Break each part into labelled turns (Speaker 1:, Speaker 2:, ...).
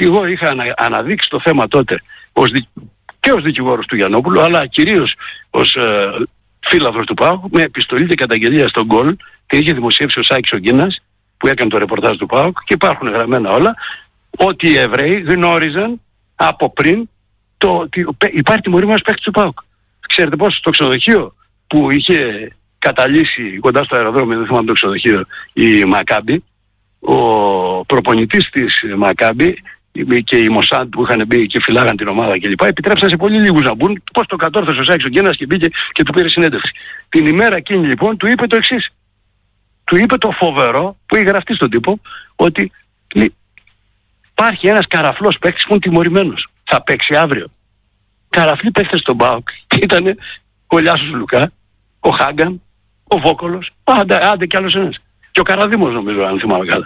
Speaker 1: ότι εγώ είχα αναδείξει το θέμα τότε και ως δικηγόρος του Γιαννόπουλου, αλλά κυρίως ως φίλαθρος του ΠΑΟΚ, με επιστολή και καταγγελία στον Γκολ, την είχε δημοσιεύσει ο Σάκης ο Γκίνας, που έκανε το ρεπορτάζ του ΠΑΟΚ, και υπάρχουν γραμμένα όλα, ότι οι Εβραίοι γνώριζαν από πριν ότι υπάρχει τιμωρημένος παίκτης του ΠΑΟΚ. Ξέρετε πώς στο ξενοδοχείο που είχε καταλύσει κοντά στο αεροδρόμιο, δεν θυμάμαι το ξενοδοχείο, η Μακάμπι, ο προπονητής της Μακάμπι και οι Μοσάντ που είχαν μπει και φυλάγαν την ομάδα κλπ. Επιτρέψαν σε πολύ λίγους να μπουν. Πώς το κατόρθωσε ο Σάκης ο Γκένας και μπήκε και του πήρε συνέντευξη. Την ημέρα εκείνη λοιπόν του είπε το εξής. Του είπε το φοβερό που είχε γραφτεί στον τύπο, ότι υπάρχει ένας καραφλός παίκτης που είναι τιμωρημένος. Θα παίξει αύριο. Καραφλοί παίκτες στον ΠΑΟΚ ήταν ο Λιάσος Λουκά, ο Χάγκαν, ο Βόκολος, άντε κι άλλος ένας. Και ο Καραδήμος, νομίζω, αν θυμάμαι καλά.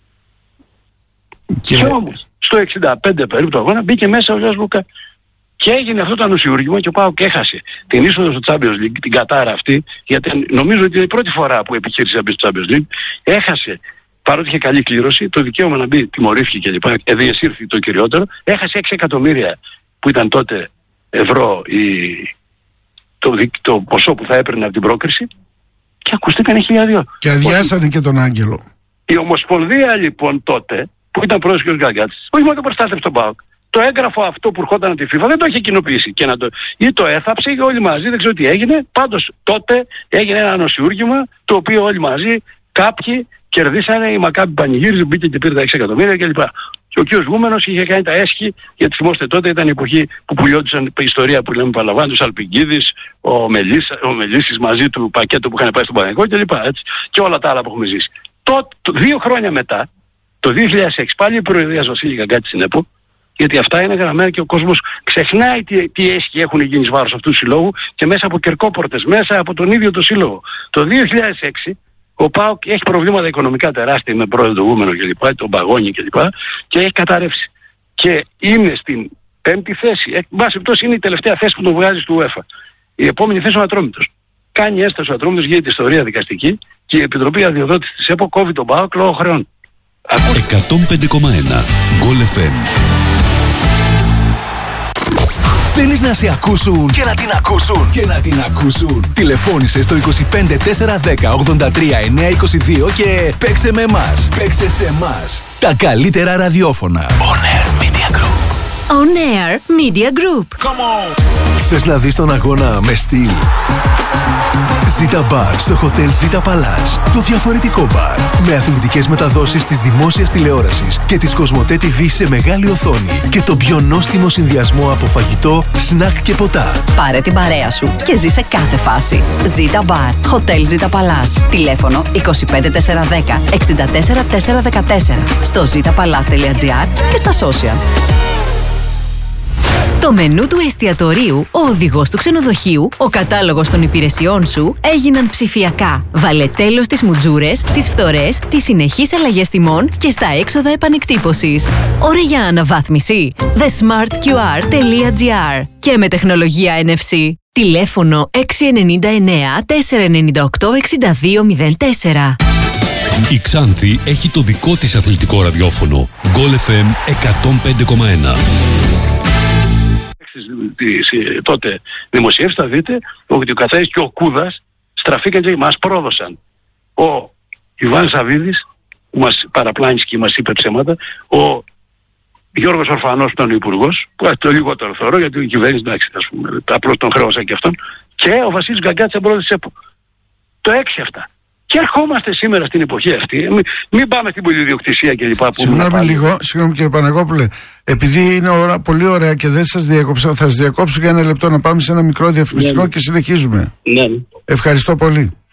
Speaker 1: Και όμως στο 65 περίπου το αγώνα μπήκε μέσα ο Λιάσος Λουκά. Και έγινε αυτό το ανοσιούργημα και ο ΠΑΟΚ έχασε την είσοδο στο Champions League, την κατάρα αυτή, γιατί νομίζω ότι είναι η πρώτη φορά που επιχείρησε να μπει στο Champions League. Έχασε, παρότι είχε καλή κλήρωση, το δικαίωμα να μπει, τιμωρήθηκε κλπ. Διεσύρθη το κυριότερο. Έχασε 6 εκατομμύρια που ήταν τότε ευρώ το ποσό που θα έπαιρνε από την πρόκριση, και ακουστήκανε 1.002.
Speaker 2: Και αδειάσανε και τον Άγγελο.
Speaker 1: Η Ομοσπονδία λοιπόν τότε, που ήταν πρόεδρος ο κ. Γκαγκάτης, όχι μόνο το προστάτευσε τον ΠΑΟΚ, το έγγραφο αυτό που ερχόταν από τη FIFA δεν το είχε κοινοποιήσει και ή το έθαψε ή όλοι μαζί, δεν ξέρω τι έγινε. Πάντως τότε έγινε ένα ανοσιούργημα, το οποίο όλοι μαζί κάποιοι κερδίσανε, η Μακάμπι πανηγύριζε, μπήκε και πήρε τα 6 εκατομμύρια κλπ. Και ο κ. Γούμενος είχε κάνει τα έσχη, γιατί θυμόστε τότε ήταν η εποχή που πουλιόντουσαν η ιστορία που λέμε Παλαβάντους, Αλπιγκίδης, ο Μελίσης μαζί του πακέτο που είχαν πάει στον Παναγικό κλπ. Και όλα τα άλλα που έχουμε ζήσει. 2 χρόνια μετά, το 2006, πάλι η Προεδρίας Βασίλη Γκαγκάτη στην ΕΠΟ, γιατί αυτά είναι γραμμένα και ο κόσμος ξεχνάει τι έσχη έχουν γίνει εις βάρος αυτού του συλλόγου και μέσα από κερκόπορτες, μέσα από τον ίδιο το σύλλογο. Το 2006 ο ΠΑΟΚ έχει προβλήματα οικονομικά τεράστια με πρόεδρο του Γούμενο κλπ, τον Παγώνη κλπ. Και έχει καταρρεύσει. Και είναι στην 5η θέση. Εν πάση περιπτώσει είναι η τελευταία θέση που τον βγάζει του UEFA. Η επόμενη θέση ο Ατρόμητος. Κάνει έσταση ο Ατρόμητος, γίνεται ιστορία δικαστική και η Επιτροπή Αδειοδότησης της ΕΠΟ κόβει τον ΠΑΟΚ λόγω χρεών.
Speaker 3: 105,1 Goal FM.
Speaker 4: Θέλεις να σε ακούσουν και να την ακούσουν και να την ακούσουν? Τηλεφώνησε στο 25 410 83 922 και παίξε με εμάς. Παίξε σε εμάς. Τα καλύτερα ραδιόφωνα. On Air Media Group.
Speaker 5: On Air Media Group.
Speaker 4: Come on. Θες να δεις τον αγώνα με στυλ? Ζήτα Μπαρ στο Hotel Ζήτα Παλάς. Το διαφορετικό μπαρ. Με αθλητικές μεταδόσεις της δημόσιας τηλεόρασης και της Κοσμοτέ TV σε μεγάλη οθόνη. Και το πιο νόστιμο συνδυασμό από φαγητό, σνακ και ποτά.
Speaker 5: Πάρε την παρέα σου και ζει σε κάθε φάση. Ζήτα Μπαρ. Hotel Ζήτα Παλάς. Τηλέφωνο 25410 64 414. Στο zitapalace.gr και στα social. Το μενού του εστιατορίου, ο οδηγός του ξενοδοχείου, ο κατάλογος των υπηρεσιών σου έγιναν ψηφιακά. Βάλε τέλος στις μουτζούρες, τις φθορές, τις συνεχείς αλλαγές τιμών και στα έξοδα επανεκτύπωσης. Ωραία για αναβάθμιση. thesmartqr.gr και με τεχνολογία NFC. Τηλέφωνο 699 498 6204.
Speaker 3: Η Ξάνθη έχει το δικό της αθλητικό ραδιόφωνο. Goal FM 105,1.
Speaker 1: Τότε δημοσιεύσει θα δείτε ότι ο Κατσάης και ο Κούδας στραφήκαν και μας πρόδωσαν. Ο Ιβάν Σαββίδης που μας παραπλάνησε και μας είπε ψέματα, ο Γιώργος Ορφανός που ήταν ο υπουργός, που το λιγότερο θεωρώ γιατί η κυβέρνηση εντάξει, απλώς τον χρέωσα και αυτόν, και ο Βασίλης Γκαγκάτης πρόεδρος της ΕΠΟ. Το 6 αυτά. Και ερχόμαστε σήμερα στην εποχή αυτή. Μην πάμε στην πολυδιοκτησία κλπ.
Speaker 2: Συγγνώμη λίγο, συγγνώμη κύριε Παναγόπουλε. Επειδή είναι πολύ ωραία και δεν σας διακόψα, θα σας διακόψω για 1 λεπτό να πάμε σε ένα μικρό διαφημιστικό και συνεχίζουμε.
Speaker 1: Ναι.
Speaker 2: Ευχαριστώ πολύ.